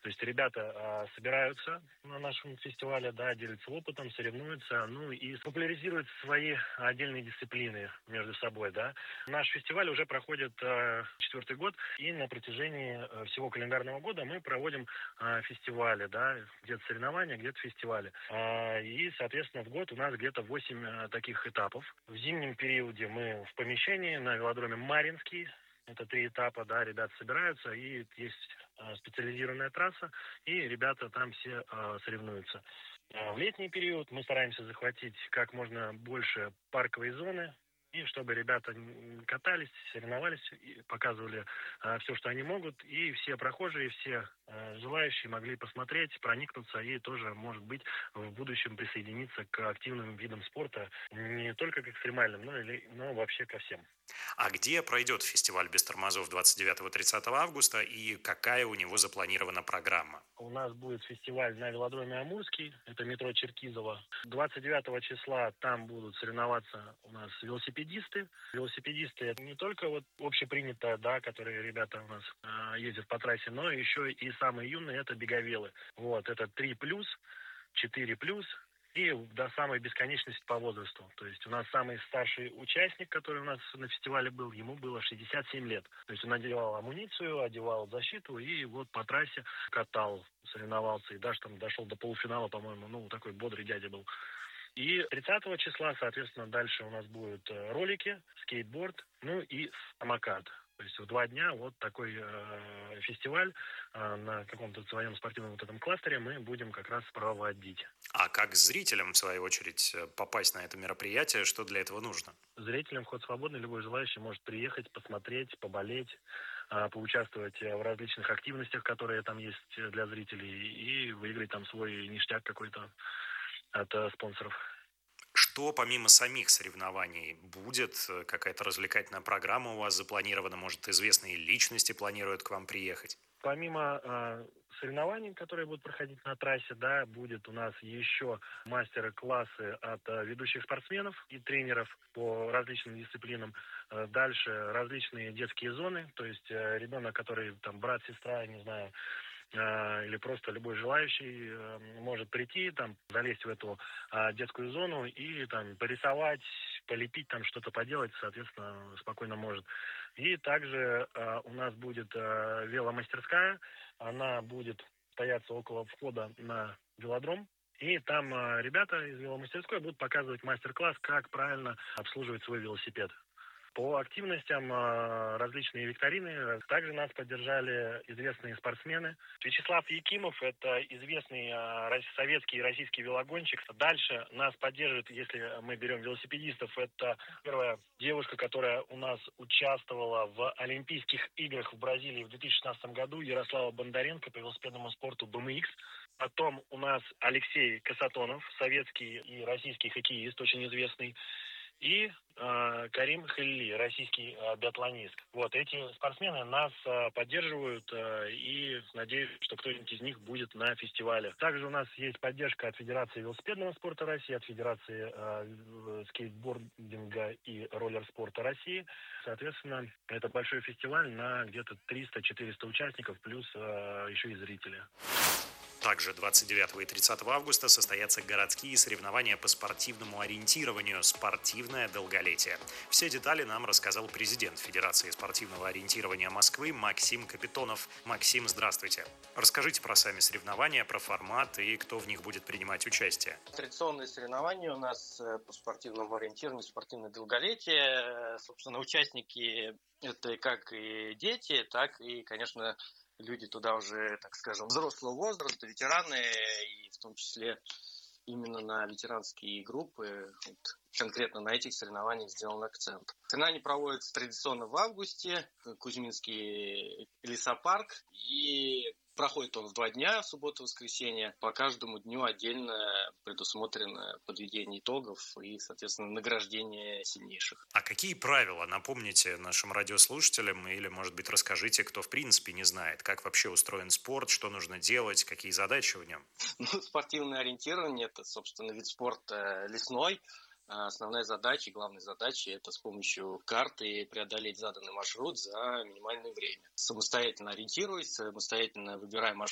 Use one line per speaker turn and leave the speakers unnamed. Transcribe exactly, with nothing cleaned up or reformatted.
То есть ребята а, собираются на нашем фестивале, да, делятся опытом, соревнуются, ну и популяризируют свои отдельные дисциплины между собой, да. Наш фестиваль уже проходит а, четвертый год, и на протяжении а, всего календарного года мы проводим а, фестивали, да, где-то соревнования, где-то фестивали. А, и, соответственно, в год у нас где-то восемь а, таких этапов. В зимнем периоде мы в помещении на велодроме Маринский. Это три этапа, да, ребята собираются, и есть э, специализированная трасса, и ребята там все э, соревнуются. Э, в летний период мы стараемся захватить как можно больше парковой зоны, и чтобы ребята м, катались, соревновались, и показывали э, все, что они могут, и все прохожие, все э, желающие могли посмотреть, проникнуться и тоже, может быть, в будущем присоединиться к активным видам спорта, не только к экстремальным, но, или, но вообще ко всем.
А где пройдет фестиваль без тормозов двадцать девятого-тридцатого августа и какая у него запланирована программа?
У нас будет фестиваль на велодроме Амурский, это метро Черкизово. двадцать девятого числа там будут соревноваться у нас велосипедисты. Велосипедисты это не только вот общепринято, да, которые ребята у нас э, ездят по трассе, но еще и самые юные это беговелы. Вот, это три плюс, четыре плюс и до самой бесконечности по возрасту. То есть у нас самый старший участник, который у нас на фестивале был, ему было шестьдесят семь лет. То есть он одевал амуницию, одевал защиту и вот по трассе катал, соревновался и даже там дошел до полуфинала, по-моему. Ну, такой бодрый дядя был. И тридцатого числа, соответственно, дальше у нас будут э, ролики, скейтборд, ну и самокат. То есть в два дня вот такой э, фестиваль э, на каком-то своем спортивном вот этом кластере мы будем как раз проводить.
А как зрителям, в свою очередь, э, попасть на это мероприятие, что для этого нужно?
Зрителям вход свободный, любой желающий может приехать, посмотреть, поболеть, а, поучаствовать э, в различных активностях, которые там есть э, для зрителей, и выиграть там свой ништяк какой-то от э, спонсоров.
Что помимо самих соревнований будет? Э, Какая-то развлекательная программа у вас запланирована? Может, известные личности планируют к вам приехать?
Помимо э, соревнований, которые будут проходить на трассе, да, будет у нас еще мастер-классы от э, ведущих спортсменов и тренеров по различным дисциплинам. Э, дальше различные детские зоны, то есть э, ребенок, который там брат, сестра, не знаю, э, или просто любой желающий э, может прийти, там, залезть в эту э, детскую зону и там порисовать, полепить, там что-то поделать, соответственно, спокойно может. И также э, у нас будет э, веломастерская, она будет стояться около входа на велодром. И там э, ребята из веломастерской будут показывать мастер-класс, как правильно обслуживать свой велосипед. По активностям э, различные викторины. Также нас поддержали известные спортсмены. Вячеслав Якимов – это известный э, рос- советский и российский велогонщик. Дальше нас поддерживает, если мы берем велосипедистов, это первая девушка, которая у нас участвовала в Олимпийских играх в Бразилии в две тысячи шестнадцатом году, Ярослава Бондаренко по велосипедному спорту бэ эм икс. Потом у нас Алексей Касатонов, советский и российский хоккеист, очень известный. И э, Карим Хелли, российский э, биатлонист. Вот эти спортсмены нас э, поддерживают, э, и надеюсь, что кто-нибудь из них будет на фестивале. Также у нас есть поддержка от Федерации велосипедного спорта России, от Федерации э, скейтбординга и роллер-спорта России. Соответственно, это большой фестиваль на где-то триста-четыреста участников, плюс э, еще и зрители.
Также двадцать девятого и тридцатого августа состоятся городские соревнования по спортивному ориентированию «Спортивное долголетие». Все детали нам рассказал президент Федерации спортивного ориентирования Москвы Максим Капитонов. Максим, здравствуйте. Расскажите про сами соревнования, про формат и кто в них будет принимать участие.
Традиционные соревнования у нас по спортивному ориентированию, спортивное долголетие. Собственно, участники это как и дети, так и, конечно, люди туда уже, так скажем, взрослого возраста, ветераны, и в том числе именно на ветеранские группы, вот, конкретно на этих соревнованиях сделан акцент. Соревнования проводятся традиционно в августе, Кузьминский лесопарк, и проходит он в два дня, в субботу и воскресенье. По каждому дню отдельно предусмотрено подведение итогов и, соответственно, награждение сильнейших.
А какие правила, напомните нашим радиослушателям или, может быть, расскажите, кто в принципе не знает, как вообще устроен спорт, что нужно делать, какие задачи в нем?
Ну, спортивное ориентирование – это, собственно, вид спорта лесной. Основная задача, главная задача – это с помощью карты преодолеть заданный маршрут за минимальное время. Самостоятельно ориентируясь, самостоятельно выбирая маршрут,